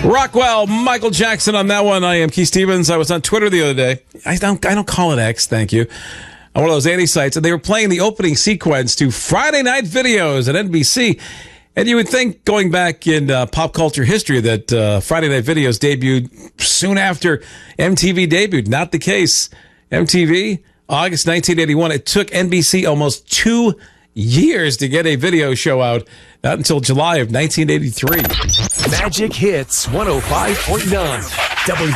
Rockwell, Michael Jackson on that one. I am Keith Stevens. I was on Twitter the other day. I don't call it X, thank you. On one of those anti-sites, and they were playing the opening sequence to Friday Night Videos at NBC. And you would think, going back in pop culture history, that Friday Night Videos debuted soon after MTV debuted. Not the case. MTV, August 1981. It took NBC almost 2 years to get a video show out. Not until July of 1983. Magic Hits 105.9.